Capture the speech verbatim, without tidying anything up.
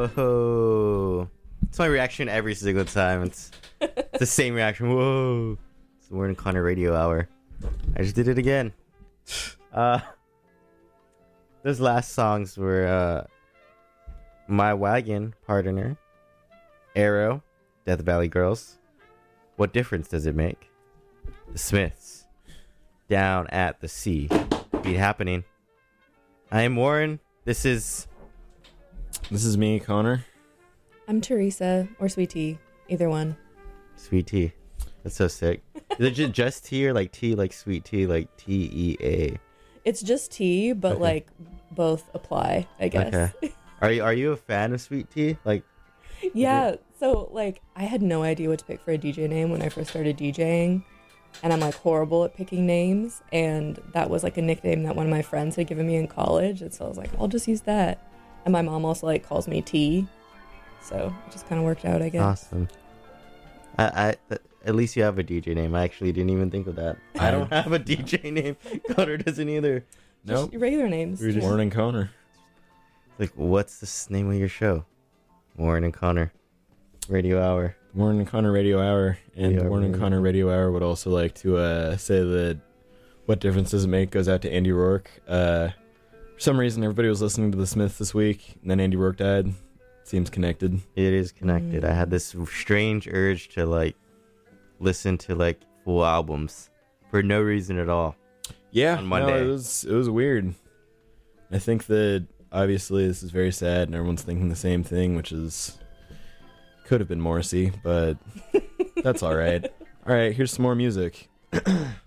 Whoa. It's my reaction every single time. It's, it's the same reaction. Whoa. It's the Warren and Connor radio hour. I just did it again. Uh, those last songs were uh, My Wagon, Pardoner, Arrow, Death Valley Girls. What Difference Does It Make? The Smiths, Down at the Sea. Beat happening. I am Warren. This is... This is me, Connor. I'm Teresa, or Sweet Tea. Either one. Sweet Tea. That's so sick. Is it just, just tea or like tea like sweet tea, like T E A? It's just tea, but Okay. like both apply, I guess. Okay. Are you are you a fan of sweet tea? Like, Yeah, so like I had no idea what to pick for a D J name when I first started DJing, and I'm like horrible at picking names, and that was like a nickname that one of my friends had given me in college, and so I was like, I'll just use that. And my mom also like calls me T, so it just kind of worked out, I guess. awesome. I, I th- at least you have a D J name. I actually didn't even think of that. I don't have a D J name. Connor doesn't either. Nope. Just regular names. We're just- Warren and Connor. Like, what's the s- name of your show? Warren and Connor Radio Hour. Warren and Connor Radio Hour. And Yeah, Warren and right. Connor Radio Hour would also like to uh, say that What Difference Does It Make goes out to Andy Rourke. Uh, for some reason, everybody was listening to The Smiths this week, and then Andy Rourke died. Seems connected. It is connected. Mm. I had this strange urge to like listen to like full albums for no reason at all. Yeah, On no, Monday. it was it was weird. I think that obviously this is very sad, and everyone's thinking the same thing, which is could have been Morrissey, but that's all right. All right, here's some more music.